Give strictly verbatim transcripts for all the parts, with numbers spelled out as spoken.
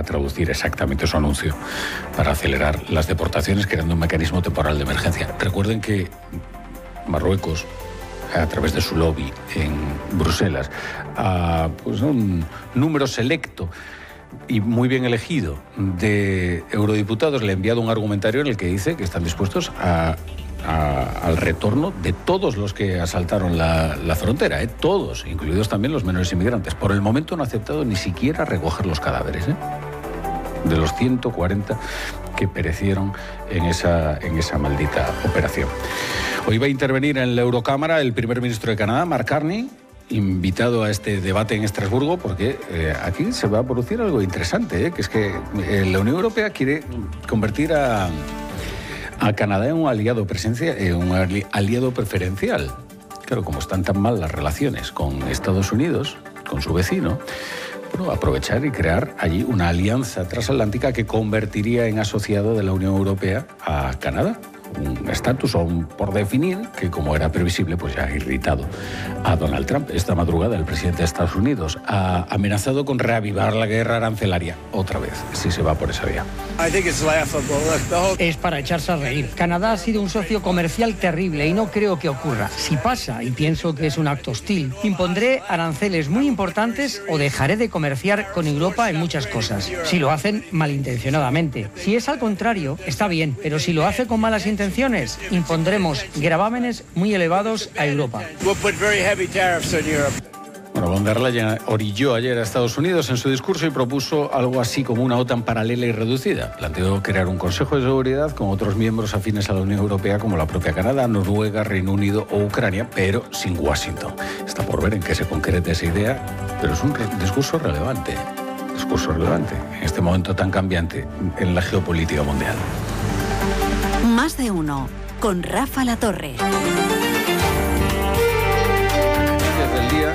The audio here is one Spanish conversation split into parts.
a traducir exactamente su anuncio para acelerar las deportaciones, creando un mecanismo temporal de emergencia. Recuerden que Marruecos, a través de su lobby en Bruselas, a pues, un número selecto y muy bien elegido de eurodiputados le ha enviado un argumentario en el que dice que están dispuestos a, a, al retorno de todos los que asaltaron la, la frontera, ¿eh? Todos, incluidos también los menores inmigrantes. Por el momento no ha aceptado ni siquiera recoger los cadáveres, ¿eh? de los ciento cuarenta que perecieron en esa, en esa maldita operación. Hoy va a intervenir en la Eurocámara el primer ministro de Canadá, Mark Carney, invitado a este debate en Estrasburgo, porque eh, aquí se va a producir algo interesante, ¿eh? que es que eh, la Unión Europea quiere convertir a, a Canadá en un aliado presencia, en un aliado preferencial. Claro, como están tan mal las relaciones con Estados Unidos, con su vecino, bueno, aprovechar y crear allí una alianza transatlántica que convertiría en asociado de la Unión Europea a Canadá. Un estatus aún por definir que, como era previsible, pues ya ha irritado a Donald Trump. Esta madrugada el presidente de Estados Unidos ha amenazado con reavivar la guerra arancelaria otra vez, si se va por esa vía. Es para echarse a reír. Canadá ha sido un socio comercial terrible y no creo que ocurra. Si pasa, y pienso que es un acto hostil, impondré aranceles muy importantes o dejaré de comerciar con Europa en muchas cosas. Si lo hacen malintencionadamente. Si es al contrario, está bien, pero si lo hace con malas intenciones, impondremos gravámenes muy elevados a Europa. Bueno, von der Leyen orilló ayer a Estados Unidos en su discurso y propuso algo así como una OTAN paralela y reducida. Planteó crear un Consejo de Seguridad con otros miembros afines a la Unión Europea como la propia Canadá, Noruega, Reino Unido o Ucrania, pero sin Washington. Está por ver en qué se concreta esa idea, pero es un discurso relevante. Discurso relevante en este momento tan cambiante en la geopolítica mundial. Más de uno, con Rafa Latorre. Del día.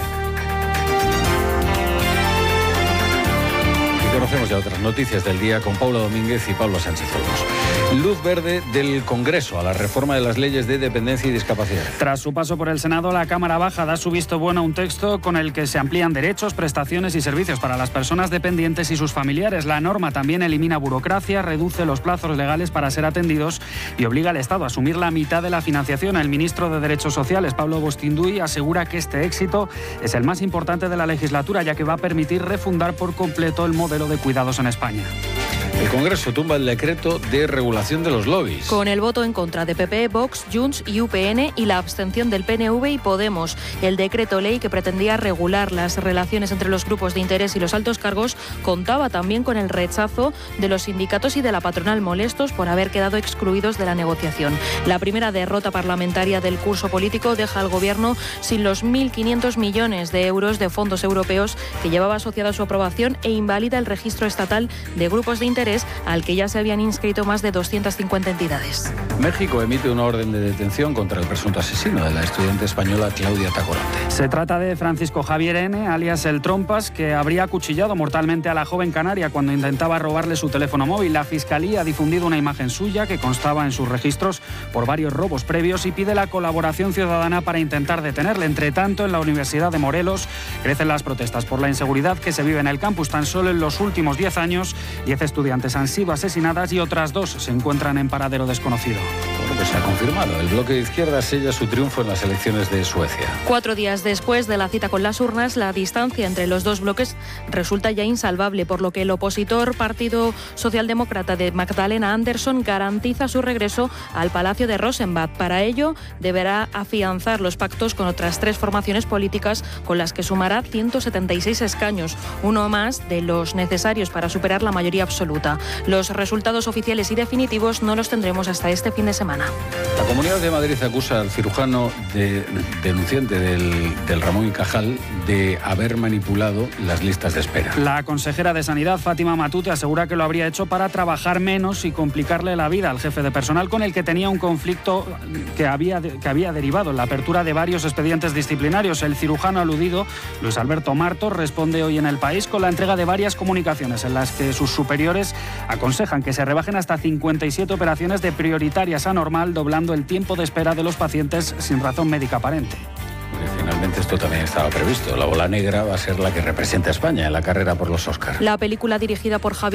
Y conocemos ya otras noticias del día con Paula Domínguez y Pablo Sánchez Olmos. Luz verde del Congreso a la reforma de las leyes de dependencia y discapacidad. Tras su paso por el Senado, la Cámara Baja da su visto bueno a un texto con el que se amplían derechos, prestaciones y servicios para las personas dependientes y sus familiares. La norma también elimina burocracia, reduce los plazos legales para ser atendidos y obliga al Estado a asumir la mitad de la financiación. El ministro de Derechos Sociales, Pablo Bostinduy, asegura que este éxito es el más importante de la legislatura, ya que va a permitir refundar por completo el modelo de cuidados en España. El Congreso tumba el decreto de regulación de los lobbies. Con el voto en contra de P P, Vox, Junts y U P N y la abstención del P N V y Podemos, el decreto ley que pretendía regular las relaciones entre los grupos de interés y los altos cargos contaba también con el rechazo de los sindicatos y de la patronal, molestos por haber quedado excluidos de la negociación. La primera derrota parlamentaria del curso político deja al Gobierno sin los mil quinientos millones de euros de fondos europeos que llevaba asociado a su aprobación e invalida el registro estatal de grupos de interés al que ya se habían inscrito más de doscientas cincuenta entidades. México emite una orden de detención contra el presunto asesino de la estudiante española Claudia Tacoronte. Se trata de Francisco Javier N., alias El Trompas, que habría acuchillado mortalmente a la joven canaria cuando intentaba robarle su teléfono móvil. La Fiscalía ha difundido una imagen suya que constaba en sus registros por varios robos previos y pide la colaboración ciudadana para intentar detenerle. Entre tanto, en la Universidad de Morelos crecen las protestas por la inseguridad que se vive en el campus. Tan solo en los últimos diez años, diez estudiantes han sido asesinadas y otras dos se encuentran en paradero desconocido. Bueno, pues se ha confirmado. El bloque de izquierda sella su triunfo en las elecciones de Suecia. Cuatro días después de la cita con las urnas, la distancia entre los dos bloques resulta ya insalvable, por lo que el opositor Partido Socialdemócrata de Magdalena Andersson garantiza su regreso al Palacio de Rosenbad. Para ello, deberá afianzar los pactos con otras tres formaciones políticas con las que sumará ciento setenta y seis escaños, uno más de los necesarios para superar la mayoría absoluta. Los resultados oficiales y definitivos no los tendremos hasta este fin de semana. La Comunidad de Madrid acusa al cirujano de, denunciante del, del Ramón y Cajal de haber manipulado las listas de espera. La consejera de Sanidad, Fátima Matute, asegura que lo habría hecho para trabajar menos y complicarle la vida al jefe de personal, con el que tenía un conflicto que había, que había derivado en la apertura de varios expedientes disciplinarios. El cirujano aludido, Luis Alberto Martos, responde hoy en El País con la entrega de varias comunicaciones en las que sus superiores aconsejan que se rebajen hasta cincuenta y siete operaciones de prioritarias a normal, doblando el tiempo de espera de los pacientes sin razón médica aparente. Finalmente esto también estaba previsto. La bola negra va a ser la que representa a España en la carrera por los Oscar. La película, dirigida por Javier